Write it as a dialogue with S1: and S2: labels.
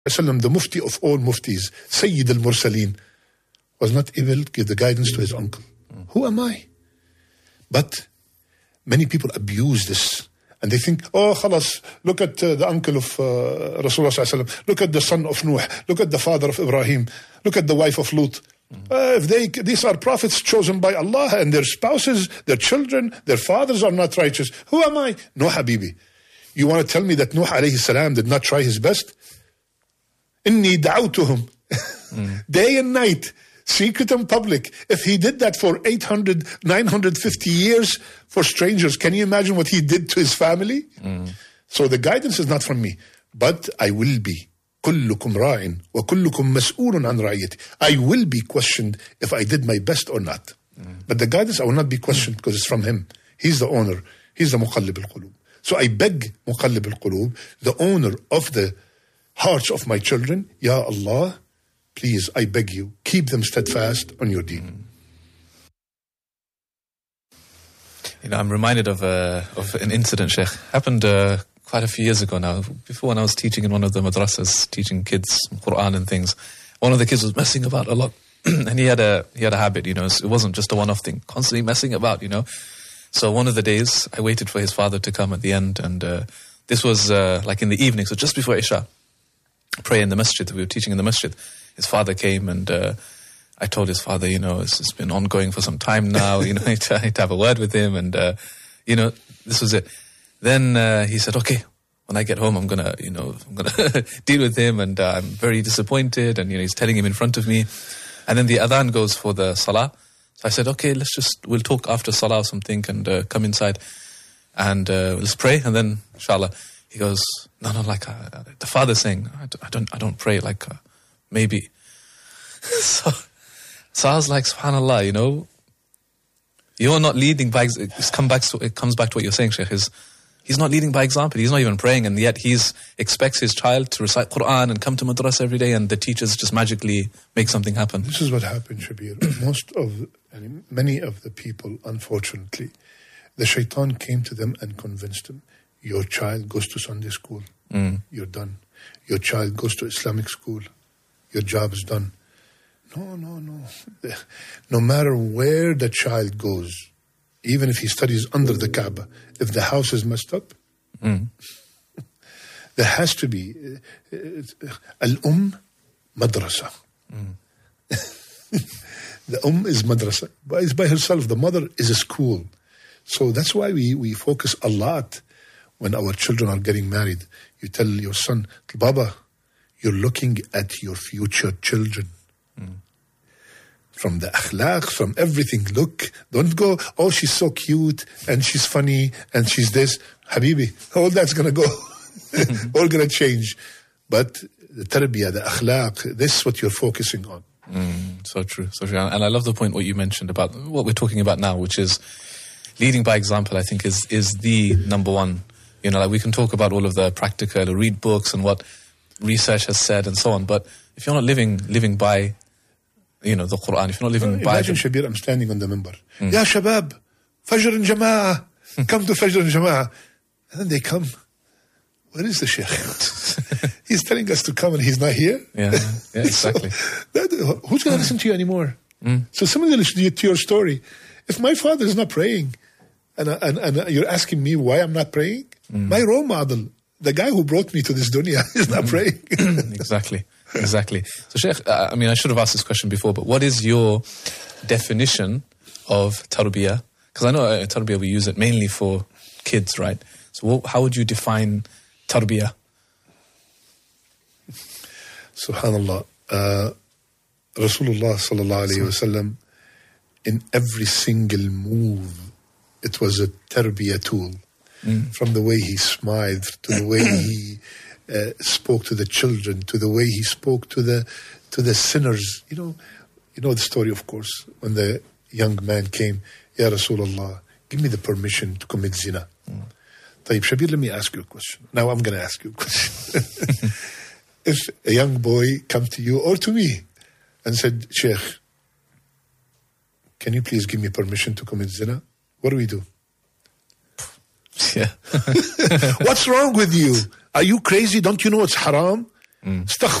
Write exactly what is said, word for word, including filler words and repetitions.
S1: the mufti of all muftis, Sayyid al-Mursaleen, was not able to give the guidance to his uncle. Mm. Who am I? But many people abuse this. And they think, oh, khalas, look at uh, the uncle of uh, Rasulullah sallallahu alaihi wasallam. Look at the son of Nuh. Look at the father of Ibrahim. Look at the wife of Lut. Mm-hmm. Uh, if they, these are prophets chosen by Allah, and their spouses, their children, their fathers are not righteous. Who am I? No, Habibi. You want to tell me that Nuh alayhi salam did not try his best? Inni da'awtuhum. Mm. Day and night. Secret and public. If he did that for eight hundred, nine hundred fifty years for strangers, can you imagine what he did to his family? Mm. So the guidance is not from me, but I will be. كلكم راع وكلكم مسؤول عن رعيته. I will be questioned if I did my best or not. Mm. But the guidance, I will not be questioned because it's from him. He's the owner. He's the مقلب القلوب. So I beg مقلب القلوب, the owner of the hearts of my children, Ya Allah, please, I beg you, keep them steadfast on your deen.
S2: You know, I'm reminded of a, of an incident, Sheikh. Happened uh, quite a few years ago now. Before, when I was teaching in one of the madrasas, teaching kids Quran and things, one of the kids was messing about a lot, and he had a he had a habit. You know, it wasn't just a one-off thing. Constantly messing about. You know, so one of the days I waited for his father to come at the end, and uh, this was uh, like in the evening, so just before Isha, pray in the masjid. We were teaching in the masjid. His father came, and uh, I told his father, you know, it's, it's been ongoing for some time now. You know, I tried to have a word with him, and uh, you know, this was it. Then uh, he said, "Okay, when I get home, I'm gonna, you know, I'm gonna deal with him." And uh, I'm very disappointed. And you know, he's telling him in front of me. And then the adhan goes for the salah. So I said, "Okay, let's just we'll talk after salah or something, and uh, come inside, and uh, let's pray, and then inshallah." He goes, "No, no, like uh, the father's saying, I don't, I don't, I don't pray like." Uh, Maybe. so, so I was like, subhanAllah, you know, you're not leading by, it, come back to, it comes back to what you're saying, Sheikh, is he's not leading by example. He's not even praying, and yet he expects his child to recite Quran and come to madrasa every day, and the teachers just magically make something happen.
S1: This is what happened, Shabir. Most of, and many of the people, unfortunately, the shaitan came to them and convinced them, your child goes to Sunday school, mm. you're done. Your child goes to Islamic school, your job is done. No, no, no. No matter where the child goes, even if he studies under the Kaaba, if the house is messed up, mm. there has to be uh, uh, al-um madrasa. Mm. The um is madrasa. It's by herself. The mother is a school. So that's why we, we focus a lot when our children are getting married. You tell your son, Baba, you're looking at your future children. Mm. From the akhlaq, from everything. Look, don't go, oh, she's so cute, and she's funny, and she's this. Habibi, all that's going to go. All going to change. But the tarbiyah, the akhlaq, this is what you're focusing on.
S2: Mm, so true, so true. And I love the point what you mentioned about what we're talking about now, which is leading by example, I think, is is the number one. You know, like we can talk about all of the practical, read books and what research has said and so on, but if you're not living living by, you know, the Quran, if you're not living
S1: well,
S2: by...
S1: Imagine, Shabir, I'm standing on the minbar. Mm. Ya Shabab, Fajr and Jama'ah, come to Fajr and Jama'ah. And then they come. Where is the Sheikh? He's telling us to come and he's not here.
S2: Yeah, yeah, exactly.
S1: So that, who's going to listen to you anymore? Mm. So similarly to your story, if my father is not praying and, and, and you're asking me why I'm not praying, mm. my role model, the guy who brought me to this dunya, is not praying.
S2: Exactly, exactly. So Sheikh, uh, I mean, I should have asked this question before, but what is your definition of tarbiyah? Because I know uh, tarbiyah, we use it mainly for kids, right? So what, how would you define tarbiyah?
S1: Subhanallah. Uh, Rasulullah sallallahu alayhi wa sallam, in every single move, it was a tarbiyah tool. Mm. From the way he smiled, to the way he uh, spoke to the children, to the way he spoke to the to the sinners. You know, you know the story, of course, when the young man came, Ya Rasulullah, give me the permission to commit zina. Mm. Tayyib Shabir, let me ask you a question. Now I'm going to ask you a question. If a young boy comes to you or to me and said, Sheikh, can you please give me permission to commit zina? What do we do?
S2: Yeah.
S1: What's wrong with you? Are you crazy? Don't you know it's haram? Mm.